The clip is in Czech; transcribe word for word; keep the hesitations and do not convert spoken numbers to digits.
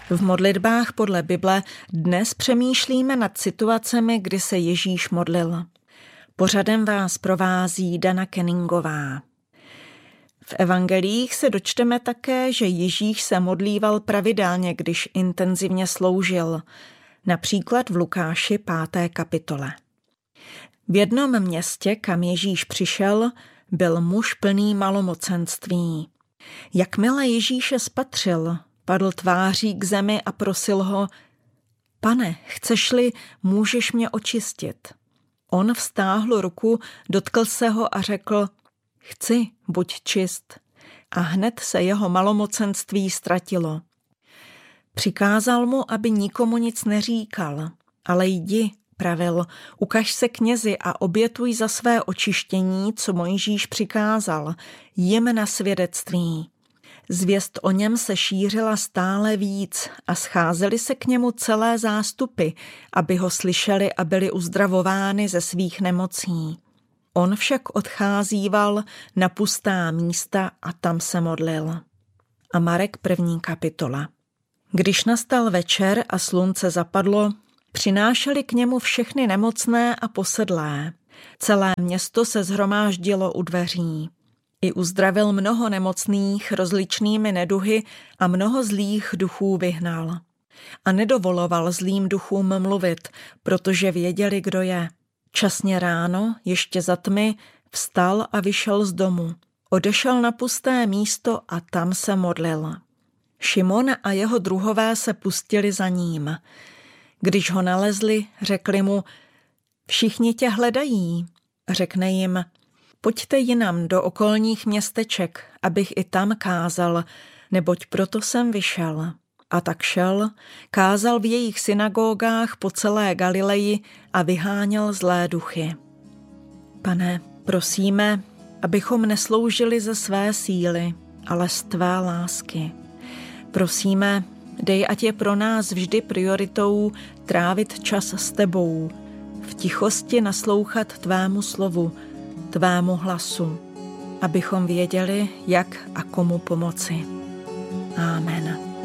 V modlitbách podle Bible dnes přemýšlíme nad situacemi, kdy se Ježíš modlil. Pořadem vás provází Dana Kenningová. V evangelích se dočteme také, že Ježíš se modlíval pravidelně, když intenzivně sloužil, například v Lukáši páté kapitole. V jednom městě, kam Ježíš přišel, byl muž plný malomocenství. Jakmile Ježíše spatřil, padl tváří k zemi a prosil ho: Pane, chceš-li, můžeš mě očistit. On vztáhl ruku, dotkl se ho a řekl: Chci, buď čist. A hned se jeho malomocenství ztratilo. Přikázal mu, aby nikomu nic neříkal, ale jdi, pravil, ukaž se knězi a obětuj za své očištění, co Mojžíš přikázal, jim na svědectví. Zvěst o něm se šířila stále víc a scházely se k němu celé zástupy, aby ho slyšeli a byli uzdravovány ze svých nemocí. On však odcházíval na pustá místa a tam se modlil. A Marek první kapitola. Když nastal večer a slunce zapadlo, přinášeli k němu všechny nemocné a posedlé. Celé město se shromáždilo u dveří. I uzdravil mnoho nemocných rozličnými neduhy a mnoho zlých duchů vyhnal. A nedovoloval zlým duchům mluvit, protože věděli, kdo je. Časně ráno, ještě za tmy, vstal a vyšel z domu. Odešel na pusté místo a tam se modlil. Šimon a jeho druhové se pustili za ním. Když ho nalezli, řekli mu: Všichni tě hledají. Řekne jim: Pojďte jinam do okolních městeček, abych i tam kázal, neboť proto jsem vyšel. A tak šel, kázal v jejich synagogách po celé Galileji a vyháněl zlé duchy. Pane, prosíme, abychom nesloužili ze své síly, ale z tvé lásky. Prosíme, dej, ať je pro nás vždy prioritou trávit čas s tebou, v tichosti naslouchat tvému slovu, tvému hlasu, abychom věděli, jak a komu pomoci. Amen.